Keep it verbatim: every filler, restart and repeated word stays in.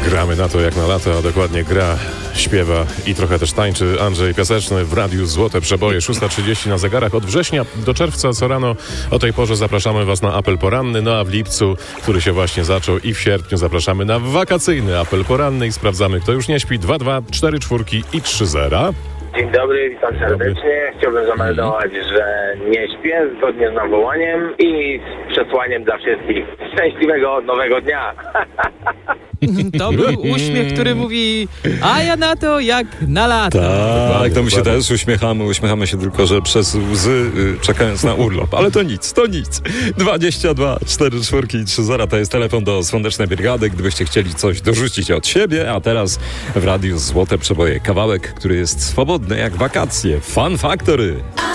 Gramy na to jak na lato, a dokładnie gra, śpiewa i trochę też tańczy Andrzej Piaseczny w Radiu Złote Przeboje. szósta trzydzieści na zegarach. Od września do czerwca co rano o tej porze zapraszamy Was na apel poranny, no a w lipcu, który się właśnie zaczął, i w sierpniu zapraszamy na wakacyjny apel poranny i sprawdzamy, kto już nie śpi. dwa dwa cztery czwórki i trzy zera. Dzień dobry, witam serdecznie. Chciałbym zameldować, że nie śpię zgodnie z nawołaniem i z przesłaniem dla wszystkich. Szczęśliwego nowego dnia! To był uśmiech, który mówi, a ja na to jak na lato. Tak, to my się też uśmiechamy, uśmiechamy się tylko, że przez łzy, y, czekając na urlop. Ale to nic, to nic. dwadzieścia dwa cztery czwórki i trzy zera to jest telefon do Słonecznej Brygady, gdybyście chcieli coś dorzucić od siebie, a teraz w Radiu Złote Przeboje kawałek, który jest swobodny jak wakacje. Fun Factory.